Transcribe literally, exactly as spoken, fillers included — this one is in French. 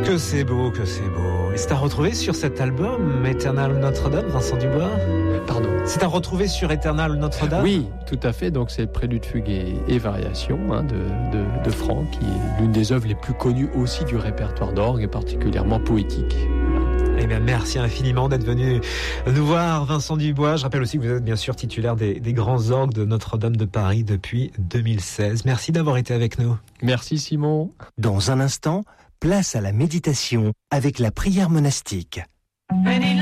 Que c'est beau, que c'est beau. Et c'est à retrouver sur cet album, Éternel Notre-Dame, Vincent Dubois. Pardon. C'est à retrouver sur Éternel Notre-Dame. Oui, tout à fait. Donc c'est Prélude, fugue et, et variation hein, de, de, de Franck, qui est l'une des œuvres les plus connues aussi du répertoire d'orgue, et particulièrement poétique. Eh bien, merci infiniment d'être venu nous voir, Vincent Dubois. Je rappelle aussi que vous êtes bien sûr titulaire des, des grands orgues de Notre-Dame de Paris depuis deux mille seize. Merci d'avoir été avec nous. Merci Simon. Dans un instant, place à la méditation avec la prière monastique.